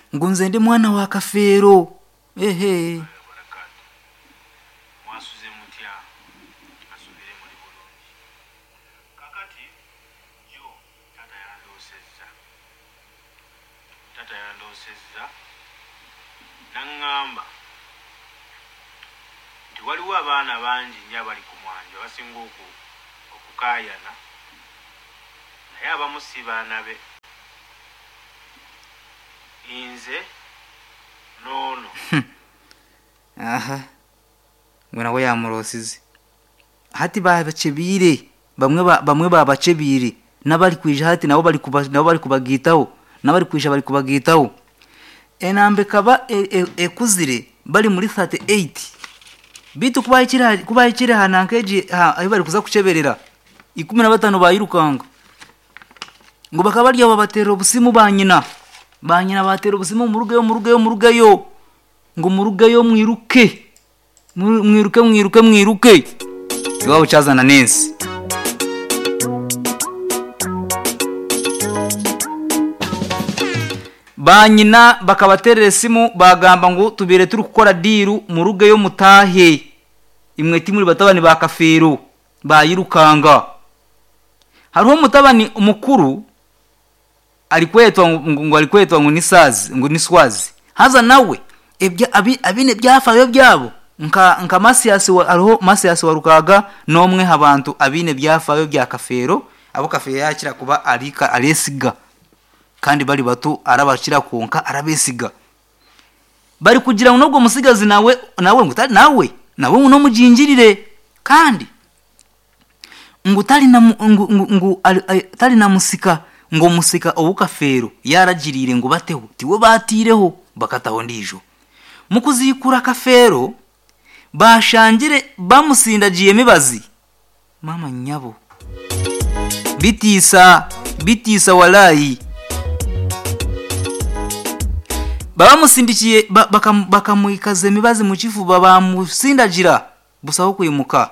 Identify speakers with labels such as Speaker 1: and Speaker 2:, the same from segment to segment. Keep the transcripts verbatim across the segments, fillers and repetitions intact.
Speaker 1: ngo nze ndi mwana wa Kafeero ehe
Speaker 2: mwasuze mutya asubire muri bulungi kakati yo tata yandosezza tata yandosezza nangamba nti waliwo abaana bangi nnyo abali ku mwanja basinga okukaayana naye abamu si baana be inze nono
Speaker 1: aha ngwana we yamurosize hati babacebire bamwe ba, bamwe babacebire nabali kwija hati nabo bali kuba nabo bali kubagitaho nabali kwija bali kubagitaho enambe kaba ekuzire e, e bali muri thirty-eight bitu kuba ikira kuba ikira hanankeje aho bari kuza kuceberera ikumi na batanu bayirukanga ngo bakabarya babatera obusimu banyina banyina batera obusimu mu rugeyo mu rugeyo mu rugeyo ngo mu rugeyo mwiruke mwiruke mwiruke mwiruke iwabo cyazana Nancy banyina bakabaterera simu bagamba ngo tubire turi gukora diru mu rugeyo mutahe imweti muri batabani ba Kafeero bayirukanga hariho mutabani umukuru alikwetwa ngo alikwetwa ngo nisazi ngo niswazi haza nawe ebya abi abine byafayo byabo nka nka Masiasi wa ariho Masiasi warukaga nomwe habantu abine byafayo bya Kafeero abo Kafeero yakira kuba alika alesiga kandi bali batu arabakira konka arabesiga bari kugira ngo nubwo musigazi nawe nawe ngutari nawe nawe uno mujinjirire kandi ngutari na ngu tari na musika ngo musika obu Kafeero yaragirire ngo bateho tiwe batireho bakataho ndijo mukuzikura Kafeero bashangire bamusindagiye mibazi mama nyabo bitisa bitisa walayi baba musindikiye bakamuikaze mibazi mu kifu baba musindagira busaho kuyimuka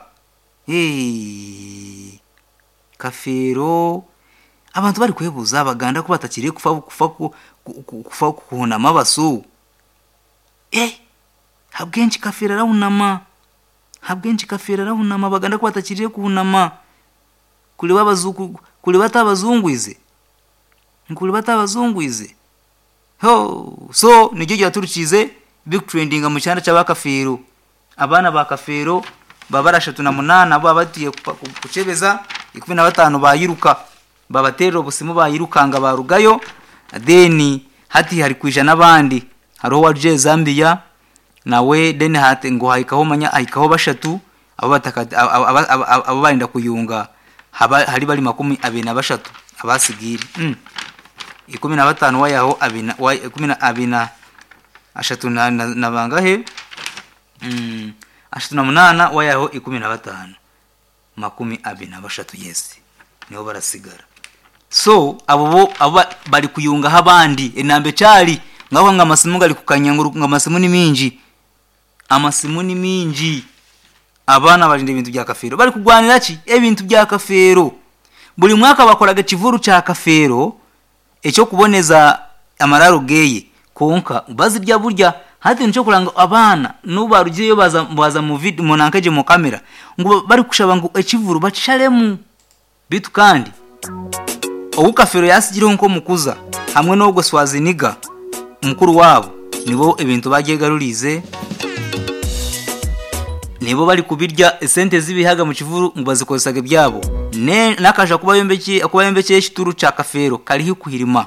Speaker 1: eh Kafeero abantu bari kwebuza abaganda ko batakiriye kufa kufa kufa kuhunama basu eh habwenshi Kafeero arahunama habwenshi Kafeero arahunama abaganda ko batakiriye kuhunama kuri babazuku kuri batabazungwize kuri batabazungwize ho so nijye cyaturukize big trending mu cyanda cya Kafeero abana ba Kafeero babarashatu na munana abo abatiye kucebeza ikumi na batanu bayiruka babatero busimu bayirukanga barugayo deni hati hari kwija nabandi haro waje Zambia nawe deni hati ngo hayikaho manya ayikaho bashatu abo bataka abo barinda kuyunga hari bali makumi abina bashatu abasigiri mm. ikumi na batanu wayaho abina wa ikumi na abina ashatu na nabangahe mm ashatu na munana wayaho ikumi na batanu makumi abina bashatu yesi niho barasigara so abo abo bari kuyunga habandi enambe cyari ngaho ngamasimu gali kukanyanguru ngamasimu ni minji amasimu ni minji abana barinde ibintu bya Kafeero bari kugwanira ki ebintu bya Kafeero buri mwaka bakoraga kivuru cya Kafeero ecyo kuboneza amararo geye konka bazirya burya hati nco kuranga abana nubarugiye baza baza mu video monankaje mu kamera ngo bari kushaba ngo ekivuru bacisharemu bitu kandi obu Kafeero yasigire nko mukuza hamwe no goswaziniga umukuru wabo nibo ebintu bagiye garurize nibo bari kubirya esente zibihaga mu kivuru ngo bazikosaga byabo ne nakaja kuba yombeki kuba yombeki shituru cha Kafeero karihi kuhirima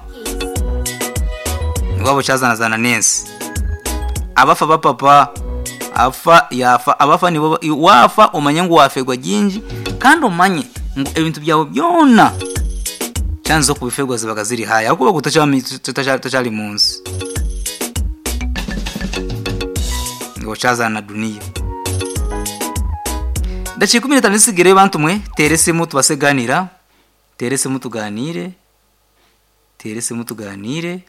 Speaker 1: ngabo cyazana zana Nancy abafa bapapa afa yafa abafa nibo wafa umanye ngo wafegwa ginji kandi umanye ngo ebintu byabo byona chanzo kubifegwa zibaga ziri haya kuba gutacami tutacali munsi ngo cyazana dunia Dachi kumi na tanu sigere bantu mwe terese mu tubaseganira terese mu tuganire terese mu tuganire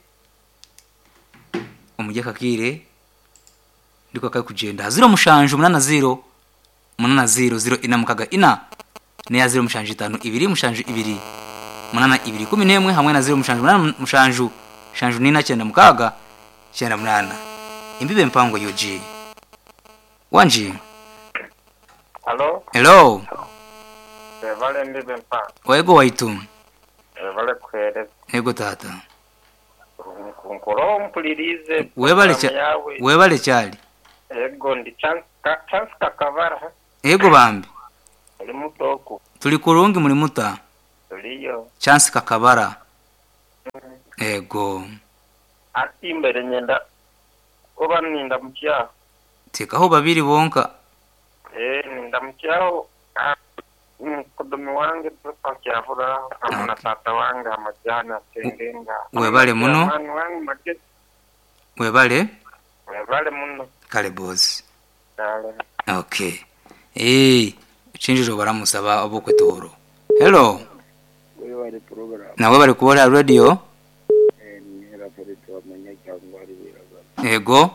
Speaker 1: umujye kakire ndiko kakugenda zero mushanju munana zero munana zero zero ina mukaga ina ne ya zero mushanju itanu ibiri mushanju ibiri munana ibiri kumi nemwe hamwe na zero mushanju munana mushanju shanju nina cyenda mukaga icyenda munana imbibe mpango yuji wanji.
Speaker 3: Hello?
Speaker 1: Hello.
Speaker 3: Vale mbibe mpango.
Speaker 1: Wego waitu.
Speaker 3: Vale kwere.
Speaker 1: Ego tata.
Speaker 3: Kunkoro mpulirize.
Speaker 1: Webale cha webale cyali.
Speaker 3: Ego ndi chance chance kakavara.
Speaker 1: Ego bambi.
Speaker 3: Oli mutoko.
Speaker 1: Tuli kurungi muri muta.
Speaker 3: Tuliyo.
Speaker 1: Chance kakabara. Ego.
Speaker 3: Ati imbere nyenda. Oba ninda mukyaho.
Speaker 1: Tekaho babiri bonka.
Speaker 3: Eh ninda mukyaho. Kudomi wange tupa kyavura amana tata wange amajana tengenga.
Speaker 1: Webale muno. Webale?
Speaker 3: Webale muno.
Speaker 1: Kale boss.
Speaker 3: Kale.
Speaker 1: Okay. Eh, chinjiro baramusaba obokwe toro. Hello.
Speaker 3: Webale program.
Speaker 1: Na webale kubola radio?
Speaker 3: Eh ni raporo twamanya cyangwa ari biraga.
Speaker 1: Ego.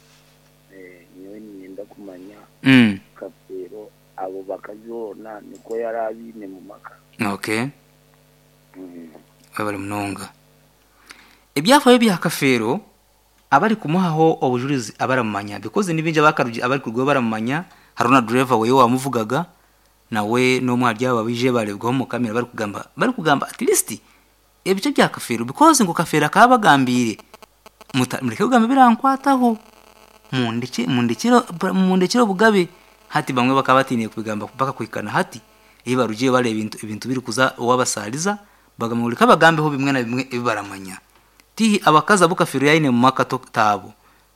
Speaker 3: Eh niwe ninda kumanya.
Speaker 1: Mm.
Speaker 3: Kapero abo bakazona niko yarabine mu maka.
Speaker 1: Okay.
Speaker 3: Mm.
Speaker 1: Webale munonga. Ebyafa bya kafero abari kumuhaho obujurizi abaramanya because nibinje bakaruji abari kurwo baramanya haruna driver we wamuvugaga nawe no mwarya babije barebwaho mu kamera bari kugamba bari kugamba at least ebice bya kafero because ngo kafera kabagambire mureke kugamba birankwataho mundeke mundekero mundekero bugabe hati bamwe bakabatiniye kubigamba baka kwikana hati iyo barugiye bare ibintu ibintu biri kuza wabasaliza bagamurika bagambeho bimwe na bimwe bibaramanya tihi abakaza bukafiro yaine mu makato tabo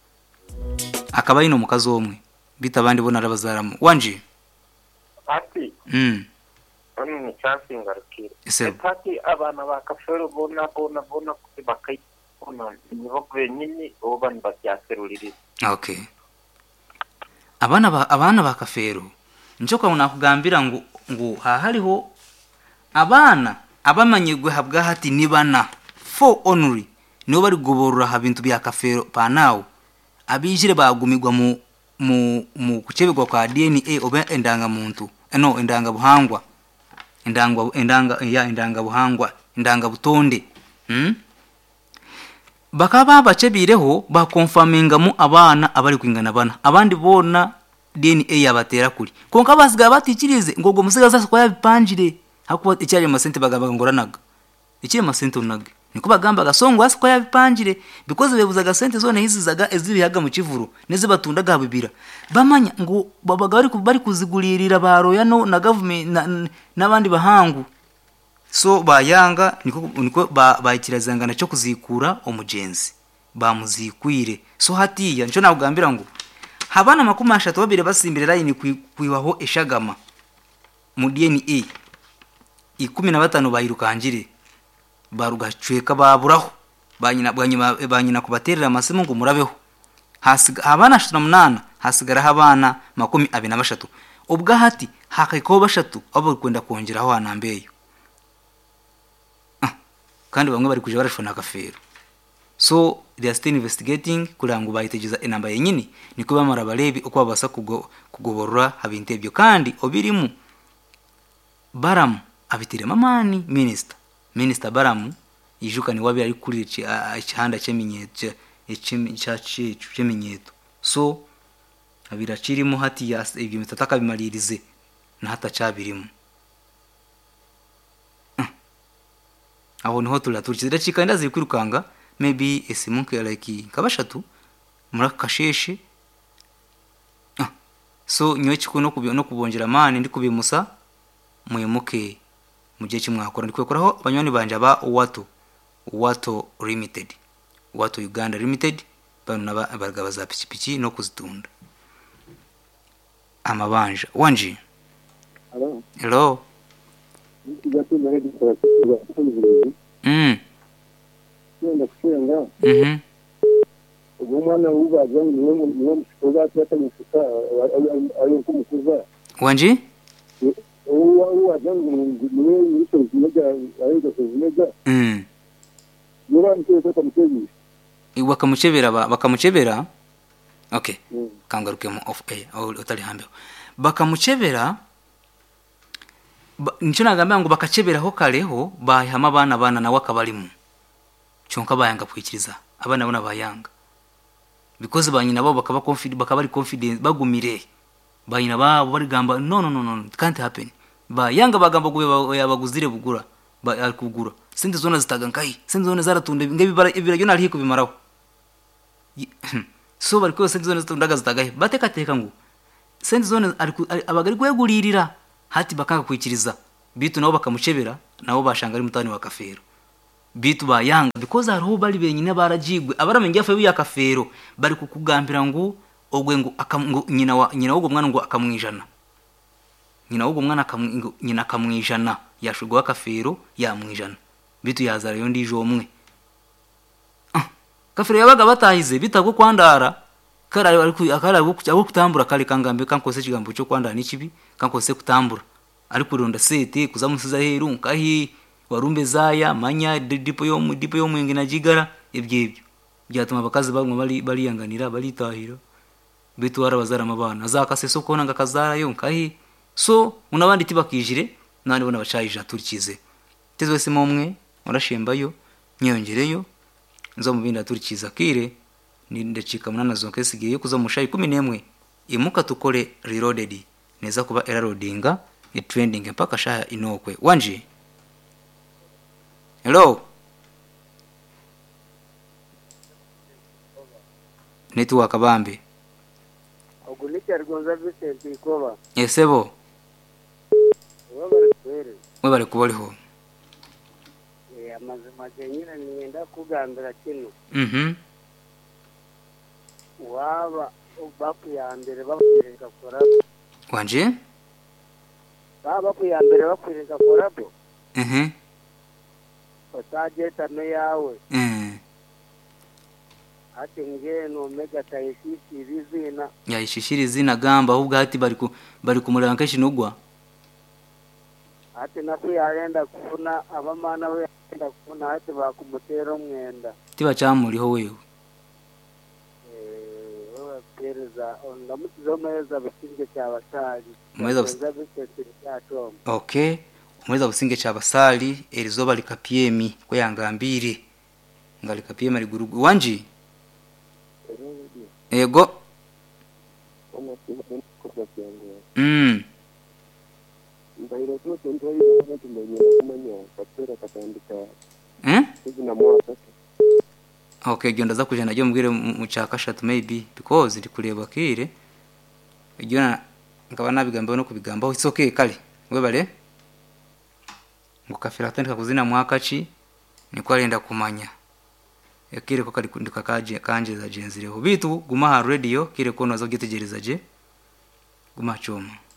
Speaker 1: akaba yino mukazi omwe bitabandi bona arabazaramu wanje
Speaker 3: Ati.
Speaker 1: Mm.
Speaker 3: Oni ni chance ngarukire.
Speaker 1: Ese.
Speaker 3: Ati abana bakafero bona bona bona kubakai ona nibo kwenyini oba nibakyaseruliriza.
Speaker 1: Okay. Abana ba abana bakafero njoka unakugambira ngo ngo hahaliho abana abamanyigwe habwa hati nibana for only nibo bari guborura habintu bya kafero panawo abijire bagumigwa mu mu mu kuchebegwa kwa D N A oba endanga muntu no endanga buhangwa endanga endanga ya endanga buhangwa endanga butonde hm bakaba bacebireho ba confirminga mu abana abari kwingana bana abandi bona D N A yabatera kuri konka basiga batikirize ngogo musigaza ko yabipanjire hakuba icyari masente bagamba ngoranaga ikiri masente unaga niko bagamba gasongo asiko yabipanjire because bebuza gasente zone hizizaga ezibihaga mu kivuru neze batundaga bibira bamanya ngo babaga bari bari kuzigulirira baroya no na government nabandi na bahangu so bayanga niko niko bayikirazanga na cyo kuzikura umugenzi bamuzikwire so hatiya nco nagambira ngo habana makuma ashatu babire basimbire line kwiwaho eshagama mu D N A ikumi na batanu bayirukanjire barugacweka baburaho banyina bwanyima banyina kubaterera amasimu ngo murabeho hasiga abana cumi n'umunani hasigara abana makumi abiri na bashatu ubwa hati hakayiko bashatu abo kwenda kongeraho anambeyo ah, kandi bamwe bari kuje barashona kafero so they are still investigating kurango bayitegeza inamba yenyini niko bamara barebi uko babasa kugo kugoborura habinte byo kandi obirimu baram abitire mamani minister Minister Baramu yijukani wabi ari kuri ikihanda cy'eminyeto ecyaci cy'eminyeto so abira kirimo hati ya ibyo mitataka bimaririze na hata cyabirimo aho niho tulaturikira cikanda ziri kwirukanga maybe esimunke like kabashatu murakasheshe so nyo kikuno kubyo no kubongera mani ndi kubimusa muyemuke muje kimwakora ndikwekoraho abanyoni banje aba wato wato limited wato Uganda limited bano nabarga baza pikipiki no kuzitunda amabanja wanje
Speaker 3: Hello.
Speaker 1: Hello. Mm.
Speaker 3: Nenda kusenga.
Speaker 1: Mhm.
Speaker 3: Umwana ubaza niwe niwe msikoza cyata mufuka ayo kumukuza.
Speaker 1: Wanje?
Speaker 3: Uwa uwa jangu niwe niso kumeja ayo kumeja.
Speaker 1: Mm.
Speaker 3: Niwe msikoza kamukeji.
Speaker 1: Iwa kamuchebera bakamuchebera. Okay.
Speaker 3: Mm.
Speaker 1: Kangaruke mu off air au utali hambe. Bakamuchebera nico nagambya ngo bakacebera ho kaleho bahama abana bana na wakabalimu. Chonka bayanga kwikiriza abana bona bayanga because banyina babo bakaba confident bakaba ari confident bagumire banyina babo bari gamba no no no no it can't happen ba yanga bagamba gube yabaguzire bugura ba akugura sente zona zitaga nkai sente zona zaratunde ngebi ibiryo nari hiko bimaraho so bari ko sente zona zitundaga zitaga bateka teka ngo sente zona abagari kweguririra hati bakanga kwikiriza bitu nabo bakamucebera nabo bashanga ari mutani wa Kafero bitu ba yanga because ariho bari benyine barajigwe abaramenye afa ya Kafero bari kukugambira ngo ogwe ngo akamngo nyina wa nyina wogo mwana ngo akamwijana nyina wogo mwana akamngo nyina akamwijana yashugwa wa Kafero yamwijana bitu yazara yo ndije omwe ah Kafero yabaga batahize bitago kwandara kara bari akara abo kutambura kale kangambe kankose kigambo cyo kwandara nikibi kankose kutambura ari kuronda sete kuzamusiza heru nkahi warumbe zaya manya dipo yo mu dipo yo mwenge na jigara ebyebyo byatuma bakazi bamwe bali bali yanganira bali tahira bitu warabazara mabana azakase soko nanga kazara yo nkahi so unabandi tibakijire nani bona bacayija turikize tezwe se momwe urashembayo nyongereyo nzo mubinda turikiza kire ni ndacika munana zonke sigiye kuza mushayi kumi n'imwe imuka tukore reloaded neza kuba errorloadinga i trending mpaka shaya inokwe wanje. Hello network kabambe
Speaker 4: ogulike rgonza Vincent ikoba
Speaker 1: yesebo
Speaker 4: wabare kwere
Speaker 1: wabare kubaliho
Speaker 4: eh amazima genyina nienda kugambira kino
Speaker 1: mhm
Speaker 4: waba bakuyambere bakwirenga korabo
Speaker 1: wanje
Speaker 4: baba bakuyambere bakwirenga korabo
Speaker 1: mhm
Speaker 4: otaje tano yawe
Speaker 1: mhm
Speaker 4: ati ngeno mega taisisi rizina
Speaker 1: ya ishishiri zina gamba ahubwo hati bari ku bari kumuranga kenshi nugwa
Speaker 4: ati naku yarenda kufuna abamana we yarenda kufuna ati bakumutera mwenda
Speaker 1: tiba cyamuriho wewe
Speaker 4: eh wewe pereza ondamutizo meza bisinge cyabasali
Speaker 1: mweza
Speaker 4: cyatom
Speaker 1: okay umweza businge cyabasali erizoba likapiemi ko yangambire ngalikapiemi ari gurugu wanje ego mm
Speaker 4: mbairo zote ndio hiyo tumenye kumanya kapera katandika
Speaker 1: eh
Speaker 4: kuzina mwaka
Speaker 1: okay genda za kujana ryo mbwire mu cyakashatu maybe because ndi kureba kire igyo ngaba nabigambaho no kubigambaho it's okay kale we bare ngo Kafero atandika kuzina mwaka chi niko arenda kumanya yakire ko kali kundika kaje kanje za jenzireho bitu guma ha radio kire ko nazo gitegereza je guma choma.